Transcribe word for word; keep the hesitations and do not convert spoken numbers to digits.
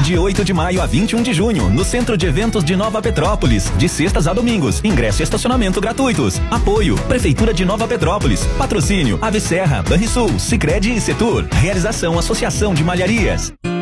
de oito de maio a vinte e um de junho, no Centro de Eventos de Nova Petrópolis, de sextas a domingos. Ingresso e estacionamento gratuitos. Apoio, Prefeitura de Nova Petrópolis. Patrocínio, Ave Serra, Banrisul, Sicredi e Setur. Realização, Associação de Malharias.